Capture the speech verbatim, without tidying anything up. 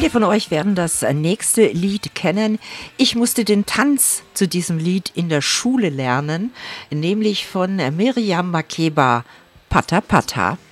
Einige von euch werden das nächste Lied kennen. Ich musste den Tanz zu diesem Lied in der Schule lernen, nämlich von Miriam Makeba, Pata Pata.